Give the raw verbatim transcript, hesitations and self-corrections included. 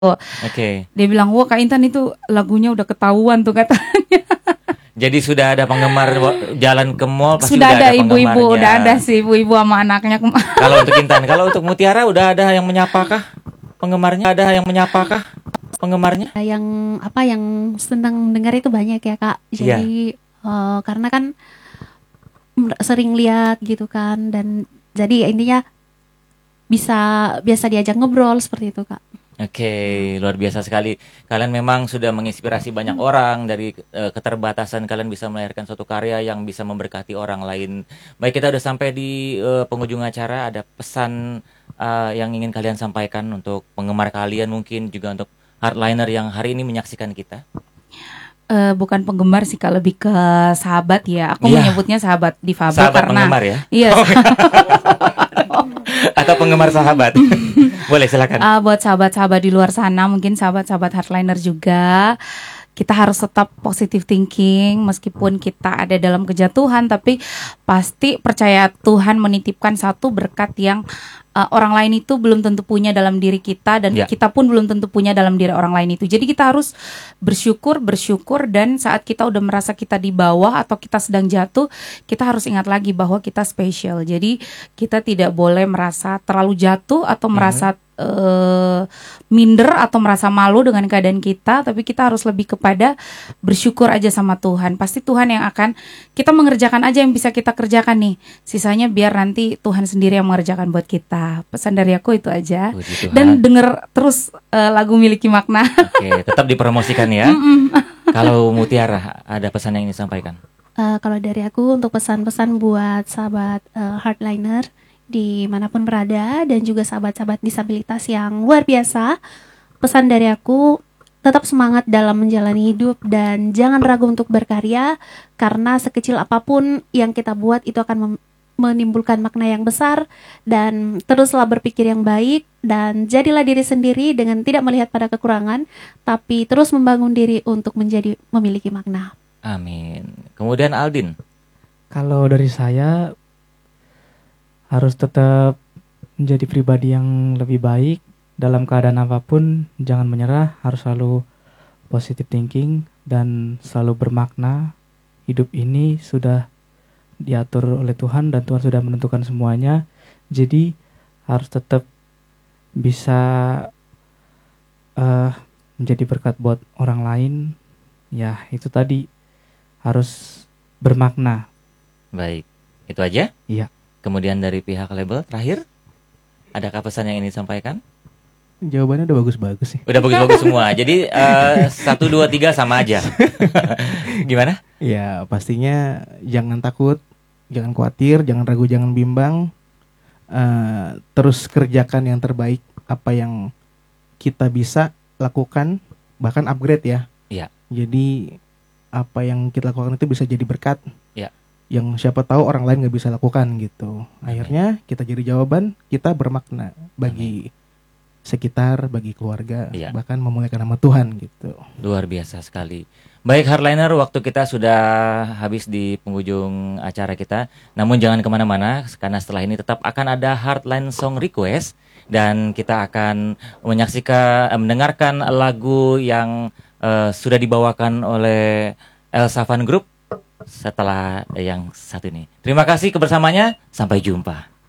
Oke. Okay. Dia bilang, wah Kak Intan itu lagunya udah ketahuan tuh katanya. Jadi sudah ada penggemar jalan ke mall pasti Sudah udah ada ada ibu-ibu, penggemarnya. udah ada sih ibu-ibu sama anaknya. Kalau untuk Intan, kalau untuk Mutiara udah ada yang menyapakah penggemarnya? Ada yang menyapakah penggemarnya? Yang apa yang senang dengar itu banyak ya Kak. Jadi yeah. uh, karena kan sering lihat gitu kan, dan jadi intinya bisa biasa diajak ngobrol seperti itu Kak. Oke, okay, luar biasa sekali. Kalian memang sudah menginspirasi banyak hmm. orang. Dari uh, keterbatasan kalian bisa melahirkan suatu karya yang bisa memberkati orang lain. Baik, kita udah sampai di uh, penghujung acara. Ada pesan uh, yang ingin kalian sampaikan untuk penggemar kalian, mungkin juga untuk hardliner yang hari ini menyaksikan kita? Uh, bukan penggemar sih Kak, lebih ke sahabat ya. Aku yeah. menyebutnya sahabat difabel sahabat karena penggemar ya? Iya. Atau penggemar sahabat. Boleh silakan. Uh, buat sahabat-sahabat di luar sana, mungkin sahabat-sahabat hardliner juga, kita harus tetap positive thinking meskipun kita ada dalam kejatuhan, tapi pasti percaya Tuhan menitipkan satu berkat yang uh, orang lain itu belum tentu punya dalam diri kita, dan ya. kita pun belum tentu punya dalam diri orang lain itu. Jadi kita harus bersyukur, bersyukur, dan saat kita udah merasa kita di bawah atau kita sedang jatuh, kita harus ingat lagi bahwa kita spesial. Jadi kita tidak boleh merasa terlalu jatuh atau mm-hmm. merasa Uh, minder atau merasa malu dengan keadaan kita, tapi kita harus lebih kepada bersyukur aja sama Tuhan. Pasti Tuhan yang akan, kita mengerjakan aja yang bisa kita kerjakan nih, sisanya biar nanti Tuhan sendiri yang mengerjakan buat kita. Pesan dari aku itu aja. Dan denger terus uh, lagu Miliki Makna. Oke, tetap dipromosikan ya. Kalau Mutiara ada pesan yang ingin disampaikan? Uh, kalau dari aku untuk pesan-pesan buat sahabat uh, hardliner dimanapun berada, dan juga sahabat-sahabat disabilitas yang luar biasa, pesan dari aku, tetap semangat dalam menjalani hidup dan jangan ragu untuk berkarya, karena sekecil apapun yang kita buat itu akan mem- menimbulkan makna yang besar. Dan teruslah berpikir yang baik dan jadilah diri sendiri dengan tidak melihat pada kekurangan, tapi terus membangun diri untuk menjadi memiliki makna. Amin. Kemudian Aldin. Kalau dari saya, harus tetap menjadi pribadi yang lebih baik dalam keadaan apapun. Jangan menyerah, harus selalu positive thinking dan selalu bermakna. Hidup ini sudah diatur oleh Tuhan dan Tuhan sudah menentukan semuanya. Jadi harus tetap bisa uh, menjadi berkat buat orang lain. Ya, itu tadi, harus bermakna. Baik, itu aja? Iya. Kemudian dari pihak label terakhir, adakah pesan yang ingin disampaikan? Jawabannya udah bagus-bagus sih. Udah bagus-bagus semua. Jadi uh, satu, dua, tiga sama aja. Gimana? Ya pastinya jangan takut, jangan khawatir, jangan ragu, jangan bimbang. Uh, terus kerjakan yang terbaik, apa yang kita bisa lakukan, bahkan upgrade ya. Iya. Jadi apa yang kita lakukan itu bisa jadi berkat. Iya. Yang siapa tahu orang lain nggak bisa lakukan gitu. Akhirnya kita jadi jawaban, kita bermakna bagi Amin. sekitar, bagi keluarga, ya. bahkan memuliakan nama Tuhan gitu. Luar biasa sekali. Baik hardliner, waktu kita sudah habis di penghujung acara kita. Namun jangan kemana-mana, karena setelah ini tetap akan ada Hardline Song Request, dan kita akan menyaksikan, mendengarkan lagu yang uh, sudah dibawakan oleh Elsa Van Group setelah yang satu ini. Terima kasih kebersamanya, sampai jumpa.